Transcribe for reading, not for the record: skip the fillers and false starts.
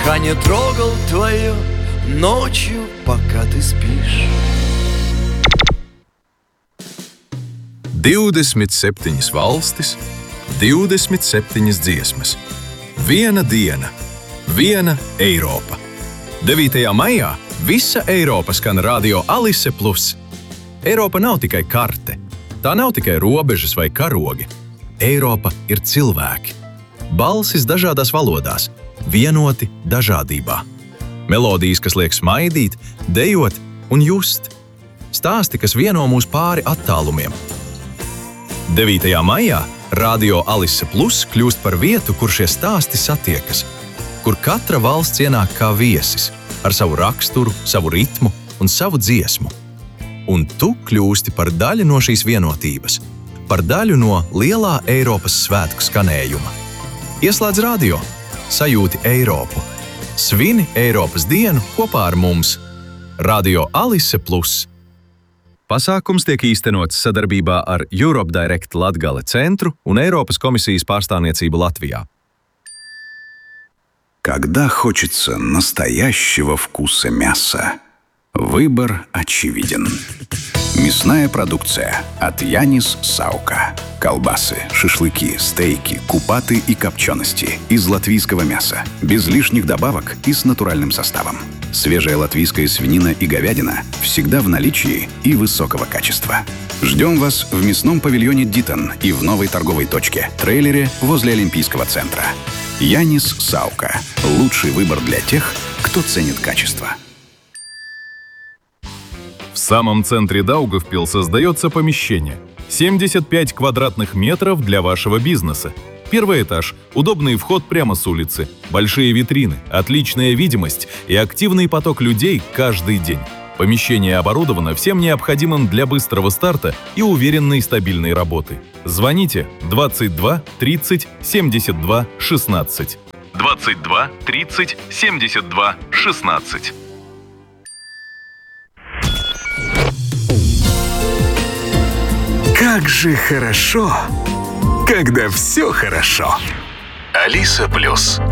дыхание трогал твое ночью, пока ты спишь. 27 valstis, 27 dziesmas. Viena diena, viena Eiropa. 9. maijā visa Eiropa skan Radio Alise Plus. Eiropa nav tikai karte, tā nav tikai robežas vai karogi. Eiropa ir cilvēki. Balsis dažādās valodās, vienoti dažādībā. Melodijas, kas liek smaidīt, dejot un just. Stāsti, kas vieno mūs pāri attālumiem. 9. maijā Radio Alise Plus kļūst par vietu, kur šie stāsti satiekas, kur katra valsts ienāk kā viesis, ar savu raksturu, savu ritmu un savu dziesmu. Un tu kļūsti par daļu no šīs vienotības, par daļu no lielā Eiropas svētku skanējuma. Ieslēdz radio, sajūti Eiropu. Svini Eiropas dienu kopā ar mums. Radio Alise Plus. Pasākums tiek īstenots sadarbībā ar Europe Direct Latgale centru un Eiropas komisijas pārstāvniecību Latvijā. Когда хочется настоящего вкуса мяса, выбор очевиден. Мясная продукция от Янис Саука. Колбасы, шашлыки, стейки, купаты и копчености из латвийского мяса, без лишних добавок и с натуральным составом. Свежая латвийская свинина и говядина всегда в наличии и высокого качества. Ждем вас в мясном павильоне Дитон и в новой торговой точке трейлере возле Олимпийского центра. Янис Саука. Лучший выбор для тех, кто ценит качество. В самом центре Даугавпилса создается помещение. 75 квадратных метров для вашего бизнеса. Первый этаж, удобный вход прямо с улицы, большие витрины, отличная видимость и активный поток людей каждый день. Помещение оборудовано всем необходимым для быстрого старта и уверенной стабильной работы. Звоните 22 30 72 16. 22 30 72 16. Как же хорошо, когда все хорошо. Алиса Плюс.